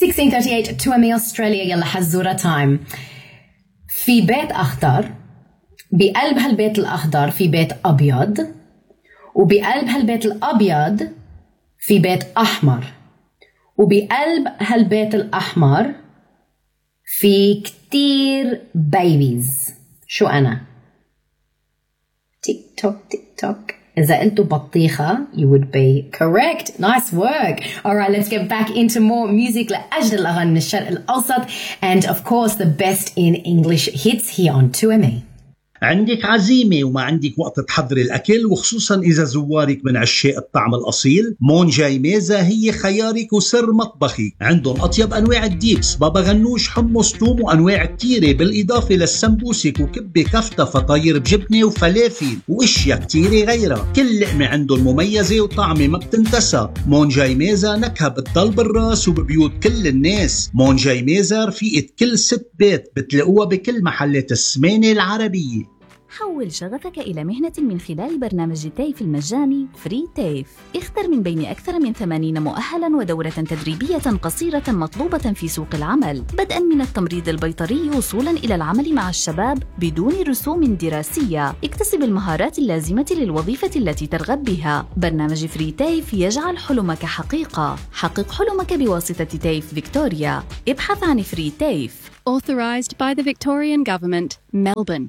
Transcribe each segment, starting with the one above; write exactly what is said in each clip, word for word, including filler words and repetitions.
sixteen thirty-eight two M A Australia. يلا حزورة تايم. في بيت أخضر، بقلب هالبيت الأخضر في بيت أبيض، وبقلب هالبيت الأبيض في بيت أحمر، وبقلب هالبيت الأحمر في كتير بيبيز. شو أنا؟ تيك توك تيك توك. إذا قلتوا بطيخة you would be correct. Nice work. Alright, let's get back into more music لأجل الأغاني من الشرق الأوسط and of course the best in English hits here on two M A. عندك عزيمة وما عندك وقت تحضري الأكل، وخصوصا إذا زوارك من عشاق الطعم الأصيل، مون جاي ميزة هي خيارك وسر مطبخك. عندهم أطيب أنواع الديبس، بابا غنوش، حمص، توم، وأنواع كتيرة، بالإضافة للسمبوسك وكبة كفتة فطاير بجبنة وفلافل وإشياء كتيرة غيرها. كل لقمة عندهم مميزة وطعمة ما بتنتسى. مون جاي ميزة نكهة بتضل بالراس وببيوت كل الناس. مون جاي ميزة رفيقة كل ست بيت، بتلاقوها بكل محلات السمانة العربية. حول شغفك إلى مهنة من خلال برنامج تيف المجاني فري تيف. اختر من بين أكثر من ثمانين مؤهلاً ودورة تدريبية قصيرة مطلوبة في سوق العمل، بدءاً من التمريض البيطري وصولاً إلى العمل مع الشباب بدون رسوم دراسية. اكتسب المهارات اللازمة للوظيفة التي ترغب بها. برنامج فري تيف يجعل حلمك حقيقة. حقق حلمك بواسطة تيف فيكتوريا. ابحث عن فري تيف. Authorized by the Victorian Government, Melbourne.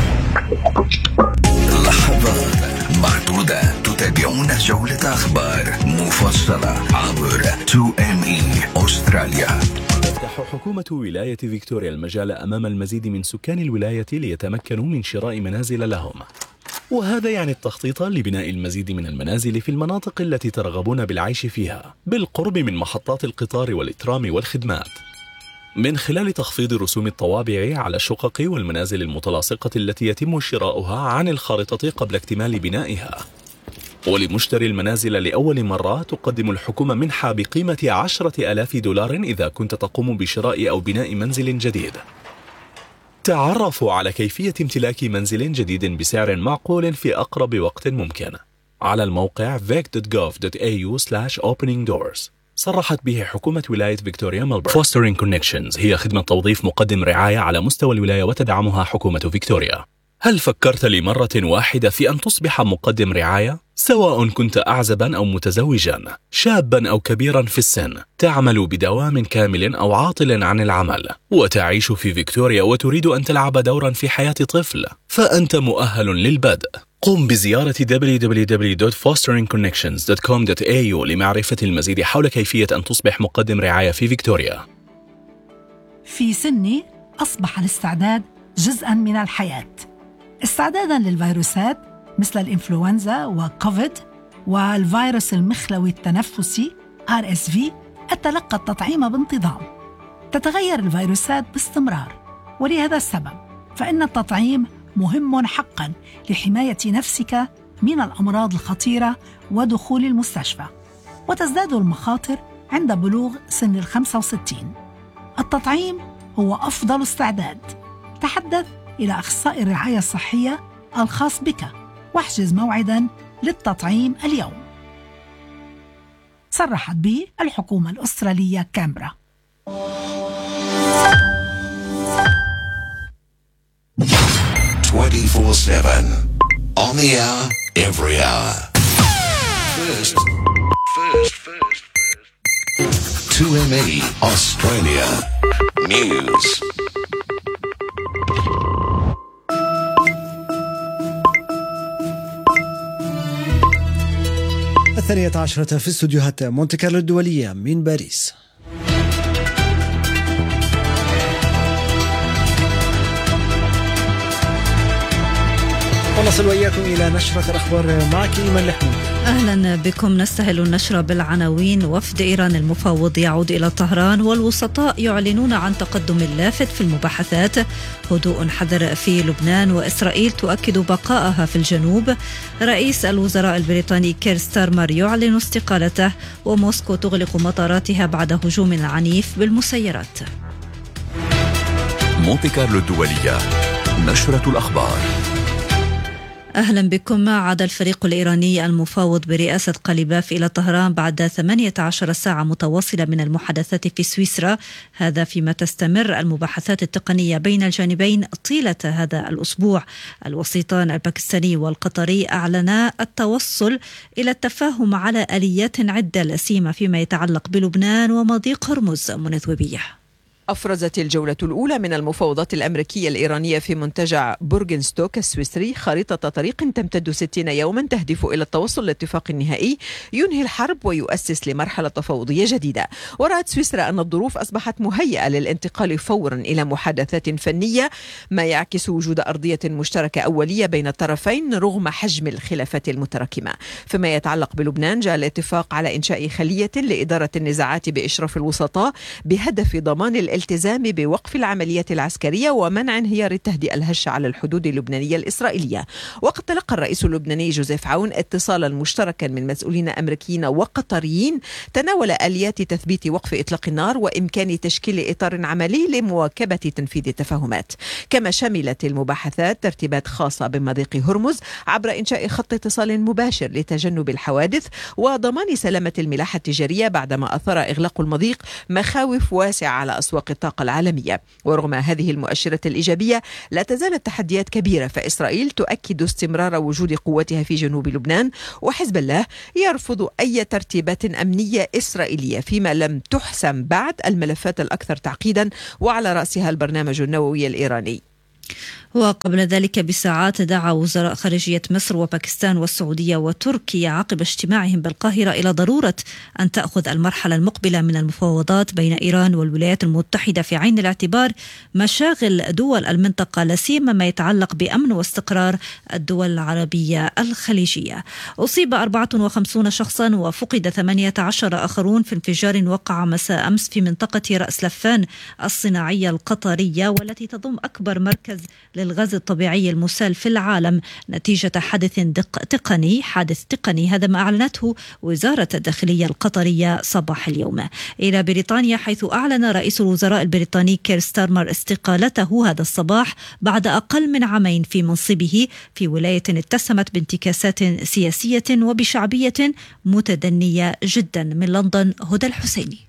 لحظات معدودة تتابعون جولة أخبار مفصلة عبر تو إم إي أستراليا. تفتح حكومة ولاية فيكتوريا المجال أمام المزيد من سكان الولاية ليتمكنوا من شراء منازل لهم، وهذا يعني التخطيط لبناء المزيد من المنازل في المناطق التي ترغبون بالعيش فيها بالقرب من محطات القطار والإترام والخدمات، من خلال تخفيض رسوم الطوابع على الشقق والمنازل المتلاصقة التي يتم شراؤها عن الخارطة قبل اكتمال بنائها. ولمشتري المنازل لأول مرة تقدم الحكومة منحة بقيمة عشرة آلاف دولار إذا كنت تقوم بشراء أو بناء منزل جديد. تعرفوا على كيفية امتلاك منزل جديد بسعر معقول في أقرب وقت ممكن على الموقع vic dot gov dot a u slash opening doors. صرحت به حكومة ولاية فيكتوريا ملبورن. Fostering Connections هي خدمة توظيف مقدم رعاية على مستوى الولاية وتدعمها حكومة فيكتوريا. هل فكرت لمرة واحدة في أن تصبح مقدم رعاية؟ سواء كنت أعزبا أو متزوجا، شابا أو كبيرا في السن، تعمل بدوام كامل أو عاطل عن العمل، وتعيش في فيكتوريا وتريد أن تلعب دورا في حياة طفل، فأنت مؤهل للبدء. قم بزيارة دبليو دبليو دبليو دوت fostering connections دوت كوم دوت إيه يو لمعرفة المزيد حول كيفية أن تصبح مقدم رعاية في فيكتوريا. في سني أصبح الاستعداد جزءاً من الحياة، استعداداً للفيروسات مثل الإنفلونزا وكوفيد والفيروس المخلوي التنفسي آر إس في. أتلقى التطعيم بانتظام. تتغير الفيروسات باستمرار، ولهذا السبب فإن التطعيم مهم حقاً لحماية نفسك من الأمراض الخطيرة ودخول المستشفى، وتزداد المخاطر عند بلوغ سن الخمسة وستين. التطعيم هو أفضل استعداد. تحدث إلى أخصائي الرعاية الصحية الخاص بك واحجز موعداً للتطعيم اليوم. صرحت به الحكومة الأسترالية كامبرا. twenty-four seven on the hour, every hour. First, first, first, first. two M A Australia News. الثانية عشرة في استوديوهات مونتي كارلو الدولية من باريس. ونصل وإياكم إلى نشرة الأخبار معك إيمان لحمود. أهلا بكم. نستهل النشرة بالعناوين. وفد إيران المفاوض يعود إلى طهران، والوسطاء يعلنون عن تقدم لافت في المباحثات. هدوء حذر في لبنان، وإسرائيل تؤكد بقائها في الجنوب. رئيس الوزراء البريطاني كير ستارمر يعلن استقالته، وموسكو تغلق مطاراتها بعد هجوم عنيف بالمسيرات. مونتي كارلو الدولية، نشرة الأخبار. أهلا بكم. عاد الفريق الإيراني المفاوض برئاسة قليباف إلى طهران بعد ثمانية عشر ساعة متواصلة من المحادثات في سويسرا، هذا فيما تستمر المباحثات التقنية بين الجانبين طيلة هذا الأسبوع. الوسيطان الباكستاني والقطري أعلنا التوصل إلى التفاهم على آليات عدة لا سيما فيما يتعلق بلبنان ومضيق هرمز. منذوبية. أفرزت الجولة الأولى من المفاوضات الأمريكية الإيرانية في منتجع بورغنستوك السويسري خريطة طريق تمتد ستين يوما تهدف إلى التوصل لاتفاق نهائي ينهي الحرب ويؤسس لمرحلة تفاوضية جديدة. ورأت سويسرا أن الظروف أصبحت مهيئة للانتقال فورا إلى محادثات فنية، ما يعكس وجود أرضية مشتركة أولية بين الطرفين رغم حجم الخلافات المتراكمة. فيما يتعلق بلبنان، جاء الاتفاق على إنشاء خلية لإدارة النزاعات بإشراف الوسطاء بهدف ضمان الالتزام بوقف العمليات العسكرية ومنع انهيار التهدئة الهشة على الحدود اللبنانية الإسرائيلية. وقد تلقى الرئيس اللبناني جوزيف عون اتصالا مشتركا من مسؤولين أمريكيين وقطريين تناول آليات تثبيت وقف إطلاق النار وإمكان تشكيل إطار عملي لمواكبة تنفيذ التفاهمات. كما شملت المباحثات ترتيبات خاصة بمضيق هرمز عبر إنشاء خط اتصال مباشر لتجنب الحوادث وضمان سلامة الملاحة التجارية بعدما أثار إغلاق المضيق مخاوف واسعة على أسواق الطاقة العالمية. ورغم هذه المؤشرات الإيجابية لا تزال التحديات كبيرة، فإسرائيل تؤكد استمرار وجود قوتها في جنوب لبنان، وحزب الله يرفض أي ترتيبات أمنية إسرائيلية، فيما لم تحسم بعد الملفات الأكثر تعقيدا وعلى رأسها البرنامج النووي الإيراني. وقبل ذلك بساعات دعا وزراء خارجية مصر وباكستان والسعودية وتركيا عقب اجتماعهم بالقاهرة إلى ضرورة أن تأخذ المرحلة المقبلة من المفاوضات بين إيران والولايات المتحدة في عين الاعتبار مشاغل دول المنطقة، لا سيما ما يتعلق بأمن واستقرار الدول العربية الخليجية. أصيب أربعة وخمسين شخصا وفقد ثمانية عشر آخرون في انفجار وقع مساء أمس في منطقة رأس لفان الصناعية القطرية، والتي تضم أكبر مركز للغاز الطبيعي المسال في العالم نتيجة حادث تقني حادث تقني هذا ما أعلنته وزارة الداخلية القطرية صباح اليوم. إلى بريطانيا، حيث أعلن رئيس الوزراء البريطاني كير ستارمر استقالته هذا الصباح بعد أقل من عامين في منصبه في ولاية اتسمت بانتكاسات سياسية وبشعبية متدنية جدا. من لندن هدى الحسيني.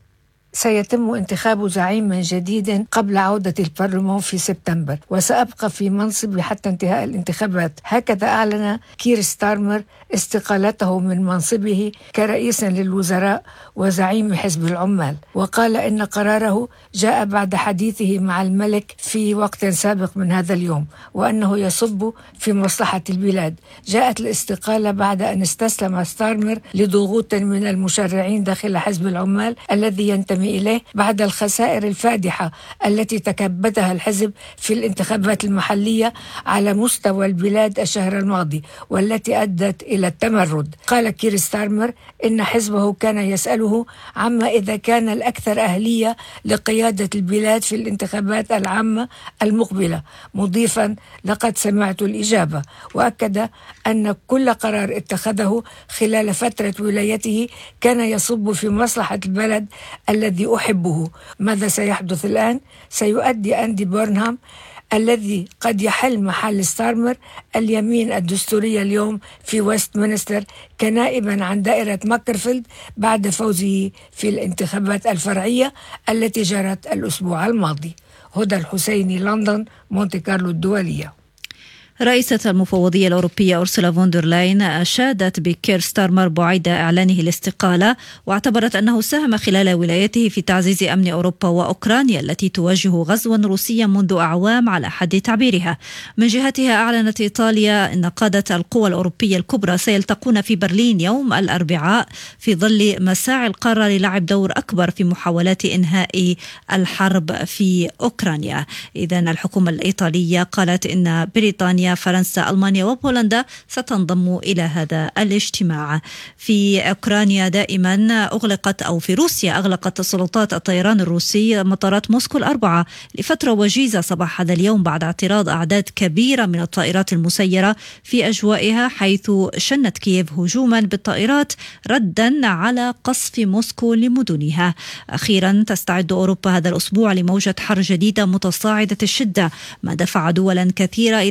سيتم انتخاب زعيم جديد قبل عودة البرلمان في سبتمبر، وسأبقى في منصبي حتى انتهاء الانتخابات. هكذا أعلن كير ستارمر استقالته من منصبه كرئيس للوزراء وزعيم حزب العمال، وقال إن قراره جاء بعد حديثه مع الملك في وقت سابق من هذا اليوم، وأنه يصب في مصلحة البلاد. جاءت الاستقالة بعد أن استسلم ستارمر لضغوط من المشرعين داخل حزب العمال الذي ينتمي إليه بعد الخسائر الفادحة التي تكبدها الحزب في الانتخابات المحلية على مستوى البلاد الشهر الماضي، والتي أدت إلى التمرد. قال كير ستارمر إن حزبه كان يسأله عما إذا كان الأكثر أهلية لقيادة البلاد في الانتخابات العامة المقبلة، مضيفا لقد سمعت الإجابة. وأكد أن كل قرار اتخذه خلال فترة ولايته كان يصب في مصلحة البلد الذي أحبه. ماذا سيحدث الآن؟ سيؤدي أندي بورنهام الذي قد يحل محل ستارمر اليمين الدستورية اليوم في ويستمنستر كنائبا عن دائرة ماكرفيلد بعد فوزه في الانتخابات الفرعية التي جرت الأسبوع الماضي. هدى الحسيني، لندن، مونتي كارلو الدولية. رئيسة المفوضية الأوروبية أورسولا فون لاين أشادت بكير ستارمر بعد إعلانه الاستقالة، واعتبرت أنه ساهم خلال ولايته في تعزيز أمن أوروبا وأوكرانيا التي تواجه غزوا روسيا منذ أعوام على حد تعبيرها. من جهتها أعلنت إيطاليا أن قادة القوى الأوروبية الكبرى سيلتقون في برلين يوم الأربعاء في ظل مساعي القارة للعب دور أكبر في محاولات إنهاء الحرب في أوكرانيا. إذن الحكومة الإيطالية قالت أن بريطانيا، فرنسا، ألمانيا وبولندا ستنضم إلى هذا الاجتماع. في أوكرانيا دائما أغلقت أو في روسيا أغلقت سلطات الطيران الروسي مطارات موسكو الأربعة لفترة وجيزة صباح هذا اليوم بعد اعتراض أعداد كبيرة من الطائرات المسيرة في أجوائها، حيث شنت كييف هجوما بالطائرات ردا على قصف موسكو لمدنها. أخيرا تستعد أوروبا هذا الأسبوع لموجة حر جديدة متصاعدة الشدة، ما دفع دولا كثيرة إلى اتخاذ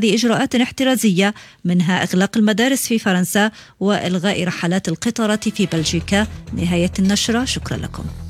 اتخاذ إجراءات احترازية، منها إغلاق المدارس في فرنسا وإلغاء رحلات القطارات في بلجيكا. نهاية النشرة، شكرا لكم.